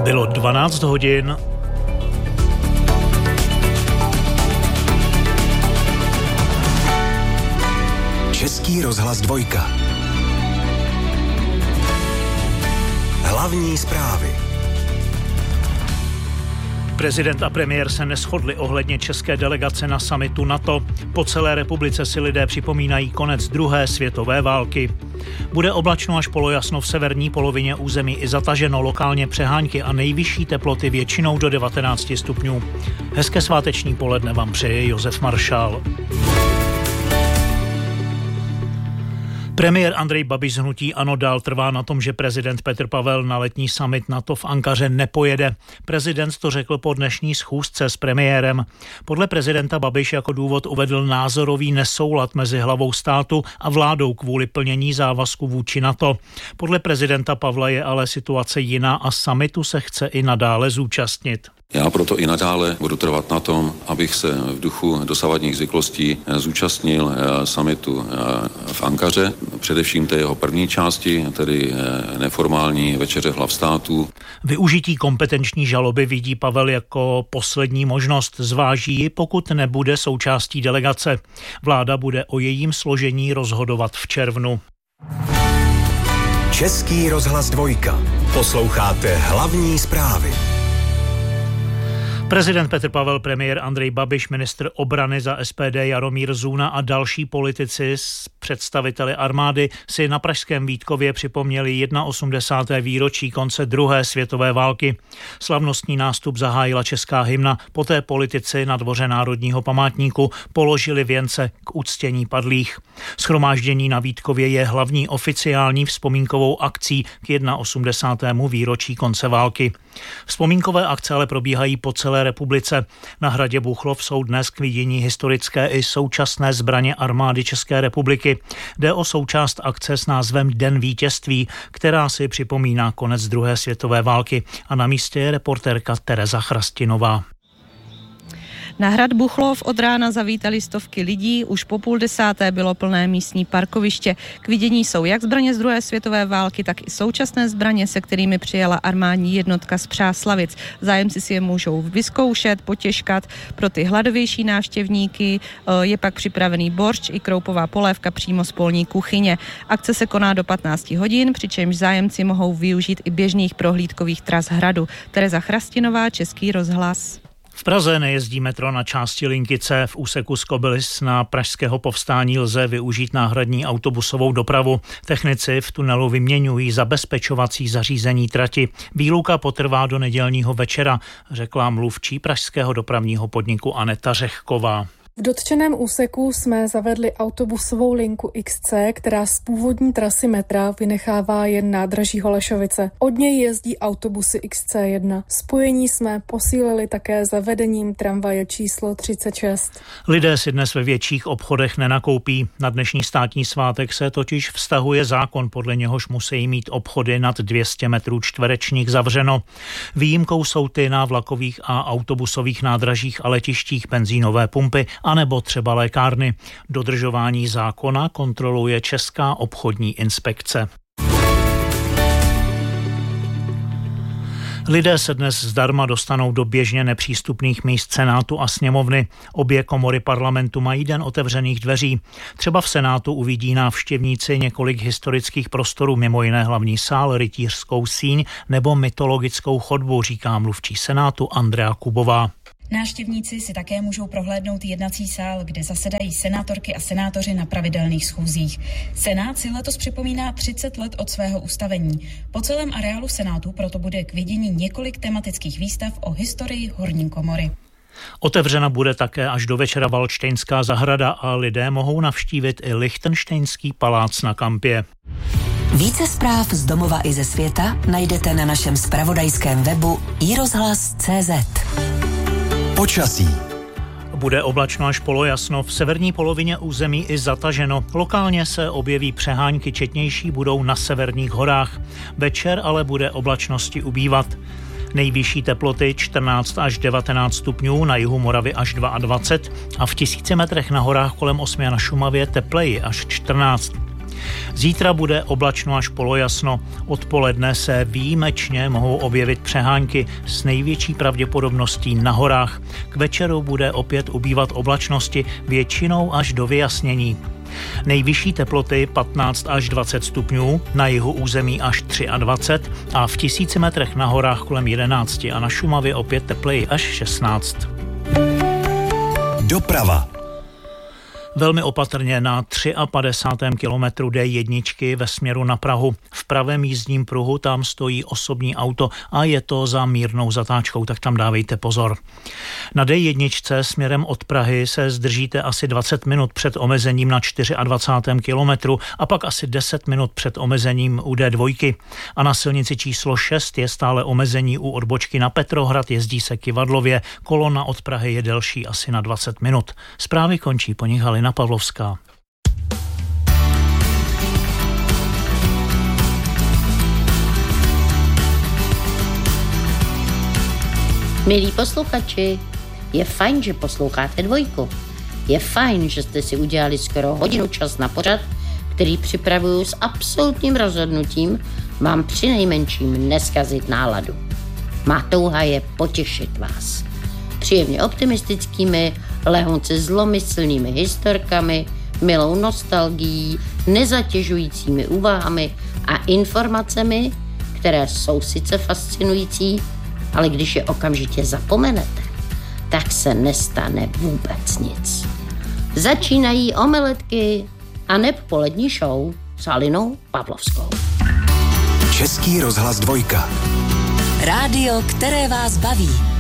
Bylo 12 hodin. Český rozhlas 2. Hlavní zprávy. Prezident a premiér se neshodli ohledně české delegace na summitu NATO. Po celé republice si lidé připomínají konec druhé světové války. Bude oblačno až polojasno v severní polovině území i zataženo, lokálně přehánky a nejvyšší teploty většinou do 19 stupňů. Hezké sváteční poledne vám přeje Josef Maršál. Premiér Andrej Babiš z hnutí ANO dál trvá na tom, že prezident Petr Pavel na letní summit NATO v Ankaře nepojede. Prezident to řekl po dnešní schůzce s premiérem. Podle prezidenta Babiš jako důvod uvedl názorový nesoulad mezi hlavou státu a vládou kvůli plnění závazku vůči NATO. Podle prezidenta Pavla je ale situace jiná a summitu se chce i nadále zúčastnit. Já proto i nadále budu trvat na tom, abych se v duchu dosavadních zvyklostí zúčastnil summitu v Ankaře, především té jeho první části, tedy neformální večeře hlav států. Využití kompetenční žaloby vidí Pavel jako poslední možnost. Zváží ji, pokud nebude součástí delegace. Vláda bude o jejím složení rozhodovat v červnu. Český rozhlas 2. Posloucháte hlavní zprávy. Prezident Petr Pavel, premiér Andrej Babiš, ministr obrany za SPD Jaromír Zuna a další politici s představiteli armády si na pražském Vítkově připomněli 81. výročí konce druhé světové války. Slavnostní nástup zahájila česká hymna, poté politici na dvoře Národního památníku položili věnce k uctění padlých. Shromáždění na Vítkově je hlavní oficiální vzpomínkovou akcí k 81. výročí konce války. Vzpomínkové akce ale probíhají po celé republice. Na hradě Buchlov jsou dnes k vidění historické i současné zbraně armády České republiky. Jde o součást akce s názvem Den vítězství, která si připomíná konec druhé světové války. A na místě je reportérka Tereza Chrastinová. Na hrad Buchlov od rána zavítali stovky lidí, už po 9:30 bylo plné místní parkoviště. K vidění jsou jak zbraně z druhé světové války, tak i současné zbraně, se kterými přijela armádní jednotka z Přáslavic. Zájemci si je můžou vyzkoušet, potěžkat. Pro ty hladovější návštěvníky je pak připravený boršč i kroupová polévka přímo z polní kuchyně. Akce se koná do 15 hodin, přičemž zájemci mohou využít i běžných prohlídkových tras hradu. Tereza Chrastinová, Český rozhlas. V Praze nejezdí metro na části linky C. V úseku z Kobylis na Pražského povstání lze využít náhradní autobusovou dopravu. Technici v tunelu vyměňují zabezpečovací zařízení trati. Výluka potrvá do nedělního večera, řekla mluvčí pražského dopravního podniku Aneta Řehková. V dotčeném úseku jsme zavedli autobusovou linku XC, která z původní trasy metra vynechává jen nádraží Holešovice. Od něj jezdí autobusy XC1. Spojení jsme posílili také zavedením tramvaje číslo 36. Lidé si dnes ve větších obchodech nenakoupí. Na dnešní státní svátek se totiž vztahuje zákon, podle něhož musí mít obchody nad 200 metrů čtverečních zavřeno. Výjimkou jsou ty na vlakových a autobusových nádražích a letištích, benzínové pumpy anebo třeba lékárny. Dodržování zákona kontroluje Česká obchodní inspekce. Lidé se dnes zdarma dostanou do běžně nepřístupných míst Senátu a sněmovny. Obě komory parlamentu mají den otevřených dveří. Třeba v Senátu uvidí návštěvníci několik historických prostorů, mimo jiné hlavní sál, rytířskou síň nebo mytologickou chodbu, říká mluvčí Senátu Andrea Kubová. Návštěvníci si také můžou prohlédnout jednací sál, kde zasedají senátorky a senátoři na pravidelných schůzích. Senát si letos připomíná 30 let od svého ustavení. Po celém areálu Senátu proto bude k vidění několik tematických výstav o historii horní komory. Otevřena bude také až do večera Valdštejnská zahrada a lidé mohou navštívit i Lichtenštejnský palác na Kampě. Více zpráv z domova i ze světa najdete na našem zpravodajském webu iRozhlas.cz. Počasí. Bude oblačno až polojasno, v severní polovině území i zataženo. Lokálně se objeví přehánky, četnější budou na severních horách. Večer ale bude oblačnosti ubývat. Nejvyšší teploty 14 až 19 stupňů, na jihu Moravy až 22 a v 1000 metrech na horách kolem Osmy a na Šumavě tepleji až 14. Zítra bude oblačno až polojasno. Odpoledne se výjimečně mohou objevit přehánky s největší pravděpodobností na horách. K večeru bude opět ubývat oblačnosti, většinou až do vyjasnění. Nejvyšší teploty 15 až 20 stupňů, na jihu území až 23 a v 1000 metrech na horách kolem 11 a na Šumavě opět tepleji až 16. Doprava. Velmi opatrně na 53. kilometru D1 ve směru na Prahu. V pravém jízdním pruhu tam stojí osobní auto a je to za mírnou zatáčkou, tak tam dávejte pozor. Na D1 směrem od Prahy se zdržíte asi 20 minut před omezením na 24. kilometru a pak asi 10 minut před omezením u D2. A na silnici číslo 6 je stále omezení u odbočky na Petrohrad, jezdí se Kyvadlově, kolona od Prahy je delší asi na 20 minut. Zprávy končí, po nich Halina Pavlovská. Milí posluchači, je fajn, že posloucháte Dvojku. Je fajn, že jste si udělali skoro hodinu čas na pořad, který připravuju s absolutním rozhodnutím vám přinejmenším neskazit náladu. Má touha je potěšit vás. Příjemně optimistickými, lehonce zlomyslnými historkami, milou nostalgií, nezatěžujícími úvahami a informacemi, které jsou sice fascinující, ale když je okamžitě zapomenete, tak se nestane vůbec nic. Začínají omeletky a neb polední show s Halinou Pavlovskou. Český rozhlas 2. Rádio, které vás baví.